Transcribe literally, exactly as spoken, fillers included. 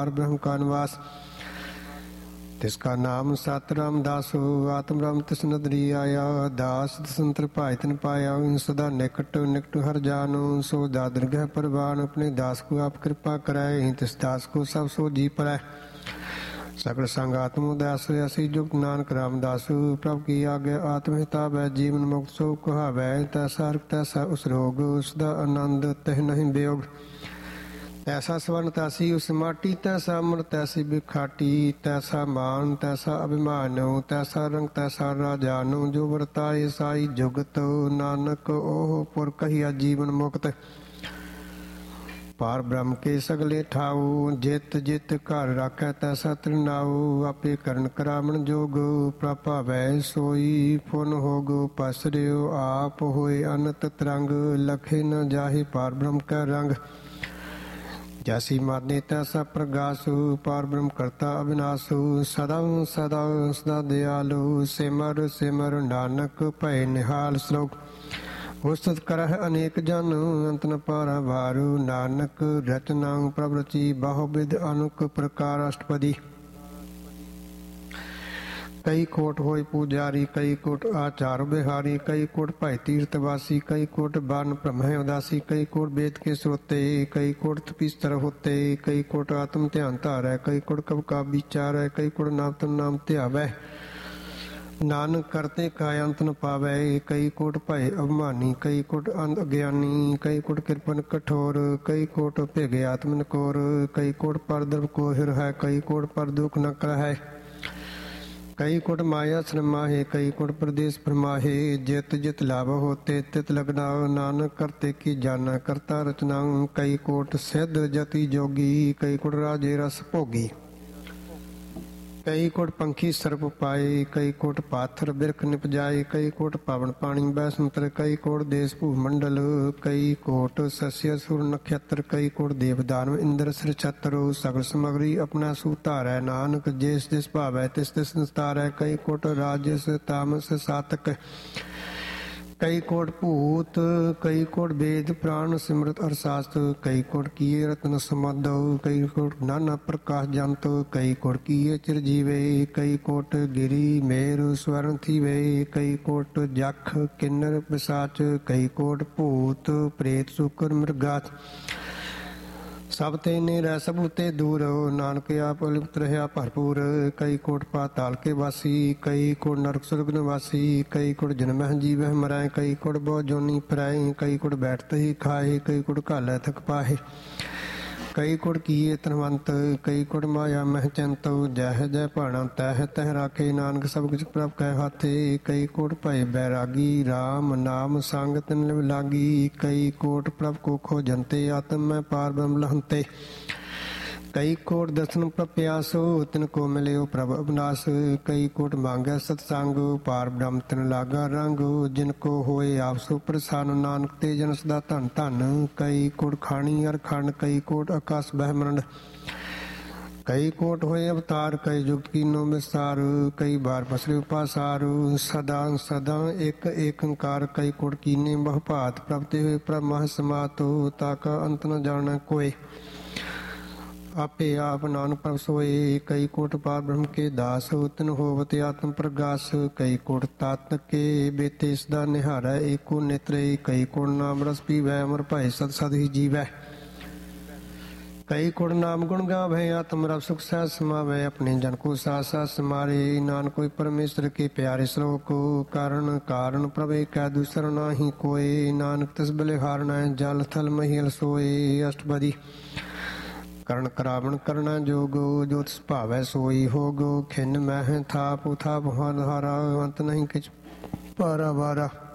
ब्रह्म का निवास। तिसका नाम सत रामदास आत्म राम तिस नदरी आया। दास संतर भाई तिन पाया सदा निकट निकट हर जानो। सो दादर गह परवान अपने दास को आप कृपा कराए। तिस दास को सब सो जी परै सकल संग आत्म उदास असी जुगत नानक रामदास। प्रभु की आज्ञा आत्महिता वै जीवन मुक्त सो कहावै। तैसा हर तैसा उस रोग उसदा आनंद तह नहीं वियोग। तैसा स्वर्ण तैसी उस माटी तैसा अमर तैसी बिखाटी। तैसा मान तैसा अभिमानो तैसा रंग तैसा राजानो। जो वर्ताए साई जुगत नानक ओह पुर कहिया जीवन मुक्त। पार ब्रह्म के सगले ठाऊ जित जित घर राखै तैसा त्रिनाऊ। आपे करण करावण जोग प्रभावै सोई फुन होग। पसरियो आप होए अनत तरंग लखे न जाहि पार ब्रह्म कै रंग। जैसी माने तैसा प्रगासु पार ब्रह्म करता अविनाशु। सदा सदा सदा दयालु सिमर सिमर नानक भय निहाल श्लोक। उस्तत करह अनेक जन अंत न पारा वारू। नानक रचना प्रभ रची बहुविध अनुक प्रकार अष्टपदी। कई कोट होय पुजारी कई कोट आचार बिहारी। कई कोट भाई तीर्थवासी कई कोट बान ब्रह्म उदासी। कई कोट वेद के श्रोते कई कोट तपीस्तर होते। कई कोट आत्म ध्यान धारै कई कोट कब का विचारै। कई कोट नाम तन नाम ध्यावै नानक करते काय अंत न पावै। कई कोट भय अभिमानी कई कोट अंध अज्ञानी। कई कोट कृपन कठोर कई कोट भिग आत्मन कोर। कई कोट पर द्रव को हिर है कई कोट पर दुख न है। कई कोट माया श्रमाहे कई कोट प्रदेश फरमाहे। जित जित लाभ होते तित लगना नानक करते की जाना करता रचना। कई कोट सिद्ध जति जोगी कई कोट राजे रस भोगी। कई कोट पंखी सर्प पाए कई कोट पाथर बिरख निपजाए। कई कोट पावन पानी बैसंतर कई कोट देश भूमंडल। कई कोट सस्य सुर नक्षत्र कई कोट देव दानव इंद्र सिर छत्र। सगल समग्री अपना सुतारै नानक जिस जिस भावै तिस तिस निस्तारै। कई कोट राजस तामस सातक कई कोट भूत कई कोट वेद प्राण सिमरत अरशास्त्र। कई कोट किए रत्न समद कई कोट नाना प्रकाश जंत। कई कोट किए चिरजीवे कई कोट गिरी मेरु स्वर्ण थीवे। कई कोट जख किन्नर पिशाच कई कोट भूत प्रेत सुकर मृगात। सब ते निरै सबूते दूर नानक आप लिप्त रहा भरपूर। कई कोट पाताल के वासी कई कोट नरक सुरग निवासी। कई कोट जन्मह जीवह मरै कई कोट बहु जोनी फिरै। कई कोट बैठत ही खाए कई कोट घालै थक पाहे। कई कोट किए तनवंत कई कोट माया मह चंत। जह जह भाणा तह तह राखे नानक सब कुछ प्रभ कै हाथे। कई कोट भय बैरागी राम नाम संग तिन लिव लागी। कई कोट प्रभ को खोजंते आत्म में पार ब्रह्म लहंते। कई कोट दर्शन प्रप्यासो तिनको मिले प्रभ अविनाश। कई कोट मांगै सतसंग पार ब्रह्म तिन लागा रंग। जिनको होए आपसो प्रसन्न नानक ते जन सदा धन धन। कई कोट खानी अर खंड कई कोट आकाश बहमंड। कई कोट होए अवतार कई जुग कीनो विस्तार। कई बार पसरे उपासार सदा सदा एक एक अंकार। कई कोट कीने बहु भात प्रभते हुए प्रभ मह समात। ताका अंत न जाना कोय आपे आप नानक प्रभ सोए। कई कोट पार ब्रह्म के दास तिन होवत आत्म प्रगास। कई कोट तात के बेते सदा निहारै एको नेत्रे। कई कोट नाम रस पीवै अमर भय सद सद ही जीवै। कई कोट नाम गुण गावै आत्म रस सुख सहज समावै। अपने जन को साथ साथ समारे नानक कोई परमेश्वर के प्यारे श्लोक। कारण कारण प्रभु कै दूसर नाही कोय। नानक तिस बलिहारना जल थल महिल सोए। अष्टपदी करण करावण करना जोगो जो तिस भावै सोई होगो। खिन मह थाप थाप हारा अंत नहीं किछ पारा वारा।